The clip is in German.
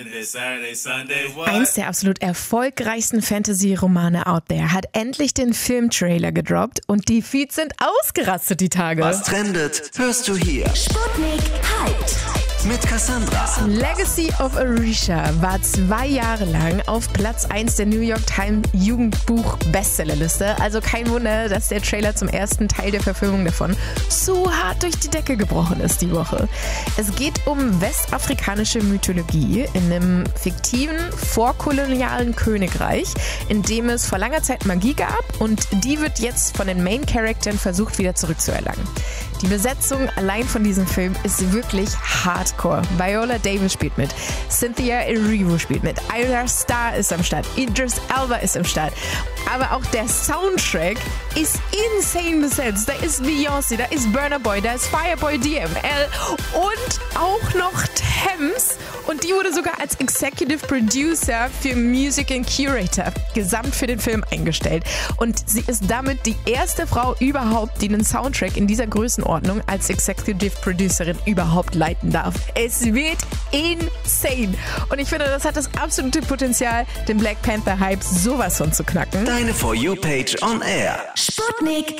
Eins der absolut erfolgreichsten Fantasy-Romane out there hat endlich den Filmtrailer gedroppt und die Feeds sind ausgerastet die Tage. Was trendet, hörst du hier. Sputnik Hyped. Mit Cassandra. Legacy of Orisha war 2 Jahre lang auf Platz 1 der New York Times Jugendbuch-Bestsellerliste. Also kein Wunder, dass der Trailer zum ersten Teil der Verfilmung davon so hart durch die Decke gebrochen ist die Woche. Es geht um westafrikanische Mythologie in einem fiktiven, vorkolonialen Königreich, in dem es vor langer Zeit Magie gab und die wird jetzt von den Main-Charakteren versucht wieder zurückzuerlangen. Die Besetzung allein von diesem Film ist wirklich hardcore. Viola Davis spielt mit, Cynthia Erivo spielt mit, Ira Starr ist am Start, Idris Elba ist am Start. Aber auch der Soundtrack ist insane besetzt. Da ist Beyoncé, da ist Burna Boy, da ist Fireboy DML und auch noch Tems. Und die wurde sogar als Executive Producer für Music and Curator gesamt für den Film eingestellt. Und sie ist damit die erste Frau überhaupt, die einen Soundtrack in dieser Größenordnung als Executive Producerin überhaupt leiten darf. Es wird insane. Und ich finde, das hat das absolute Potenzial, den Black Panther-Hype sowas von zu knacken. Deine For You-Page on Air. Sputnik